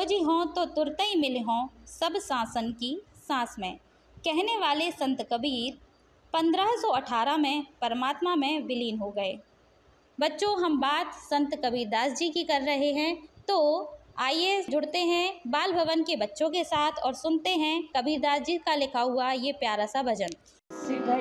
खोजी हों तो तुरतई मिले हों सब शासन की सांस में। कहने वाले संत कबीर 1518 में परमात्मा में विलीन हो गए। बच्चों, हम बात संत कबीरदास जी की कर रहे हैं, तो आइए जुड़ते हैं बाल भवन के बच्चों के साथ और सुनते हैं कबीरदास जी का लिखा हुआ ये प्यारा सा भजन।